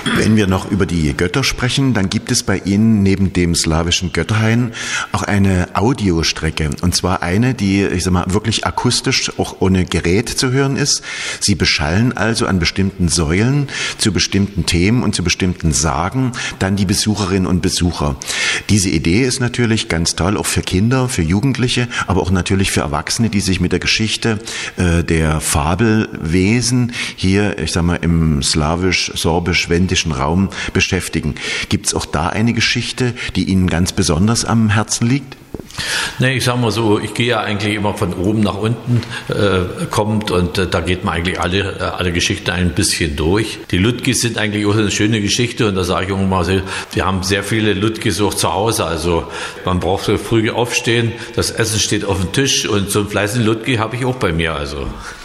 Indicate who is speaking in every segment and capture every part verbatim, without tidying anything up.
Speaker 1: Wenn wir noch über die Götter sprechen, dann gibt es bei Ihnen neben dem slawischen Götterhain auch eine Audiostrecke. Und zwar eine, die, ich sag mal, wirklich akustisch auch ohne Gerät zu hören ist. Sie beschallen also an bestimmten Säulen zu bestimmten Themen und zu bestimmten Sagen dann die Besucherinnen und Besucher. Diese Idee ist natürlich ganz toll, auch für Kinder, für Jugendliche, aber auch natürlich für Erwachsene, die sich mit der Geschichte äh, der Fabelwesen hier, ich sag mal, im slawisch-sorbisch-wendischen Raum beschäftigen. Gibt es auch da eine Geschichte, die Ihnen ganz besonders am Herzen liegt?
Speaker 2: Nee, ich sag mal so, ich gehe ja eigentlich immer von oben nach unten äh, kommt und äh, da geht man eigentlich alle, äh, alle Geschichten ein bisschen durch. Die Ludgis sind eigentlich auch eine schöne Geschichte und da sage ich auch mal so, wir haben sehr viele Ludgis auch zu Hause, also man braucht so früh aufstehen, das Essen steht auf dem Tisch und so einen fleißigen Ludgi habe ich auch bei mir, also.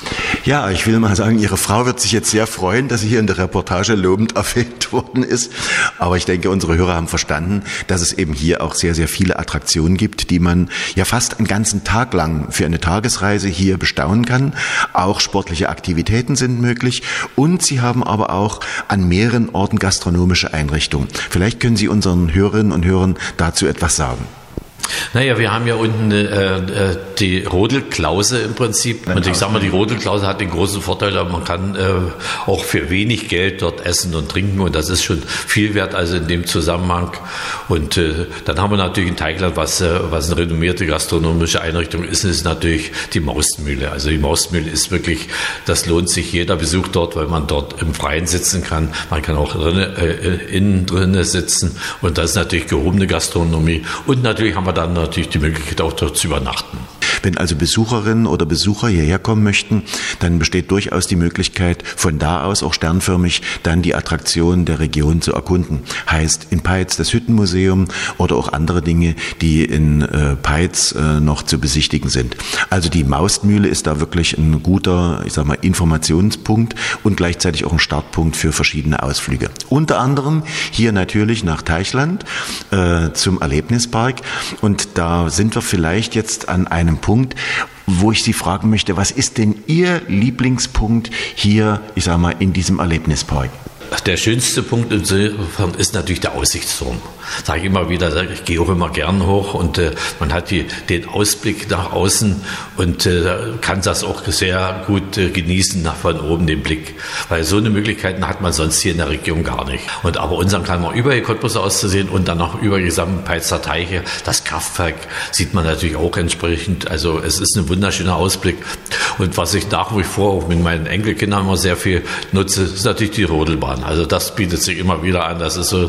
Speaker 1: Ja, ich will mal sagen, Ihre Frau wird sich jetzt sehr freuen, dass sie hier in der Reportage lobend erwähnt worden ist. Aber ich denke, unsere Hörer haben verstanden, dass es eben hier auch sehr, sehr viele Attraktionen gibt, die man ja fast einen ganzen Tag lang für eine Tagesreise hier bestaunen kann. Auch sportliche Aktivitäten sind möglich und Sie haben aber auch an mehreren Orten gastronomische Einrichtungen. Vielleicht können Sie unseren Hörerinnen und Hörern dazu etwas sagen.
Speaker 2: Naja, wir haben ja unten äh, die Rodelklause im Prinzip. Und ich sag mal, die Rodelklause hat den großen Vorteil, man kann äh, auch für wenig Geld dort essen und trinken und das ist schon viel wert, also in dem Zusammenhang. Und äh, dann haben wir natürlich in Teigland, was, äh, was eine renommierte gastronomische Einrichtung ist, ist natürlich die Mausmühle. Also die Mausmühle ist wirklich, das lohnt sich jeder Besuch dort, weil man dort im Freien sitzen kann. Man kann auch drinne, äh, innen drinnen sitzen und das ist natürlich gehobene Gastronomie. Und natürlich haben wir dann natürlich die Möglichkeit, auch dort zu übernachten.
Speaker 1: Wenn also Besucherinnen oder Besucher hierher kommen möchten, dann besteht durchaus die Möglichkeit, von da aus auch sternförmig dann die Attraktionen der Region zu erkunden. Heißt in Peitz das Hüttenmuseum oder auch andere Dinge, die in äh, Peitz äh, noch zu besichtigen sind. Also die Mausmühle ist da wirklich ein guter, ich sag mal, Informationspunkt und gleichzeitig auch ein Startpunkt für verschiedene Ausflüge. Unter anderem hier natürlich nach Teichland äh, zum Erlebnispark und da sind wir vielleicht jetzt an einem Punkt, wo ich Sie fragen möchte, was ist denn Ihr Lieblingspunkt hier, ich sage mal, in diesem Erlebnispark?
Speaker 2: Der schönste Punkt insofern ist natürlich der Aussichtsturm. Sage ich immer wieder, ich gehe auch immer gern hoch und äh, man hat die, den Ausblick nach außen und äh, kann das auch sehr gut äh, genießen, nach von oben den Blick. Weil so eine Möglichkeiten hat man sonst hier in der Region gar nicht. Und aber unseren kann man über die Cottbus auszusehen und dann noch über die gesamten Peitzer Teiche. Das Kraftwerk sieht man natürlich auch entsprechend. Also es ist ein wunderschöner Ausblick. Und was ich nach wie vor auch mit meinen Enkelkindern immer sehr viel nutze, ist natürlich die Rodelbahn. Also das bietet sich immer wieder an. Das ist so,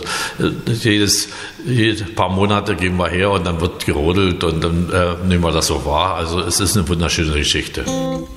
Speaker 2: jedes, jedes paar Monate gehen wir her und dann wird gerodelt und dann äh, nehmen wir das so wahr. Also es ist eine wunderschöne Geschichte.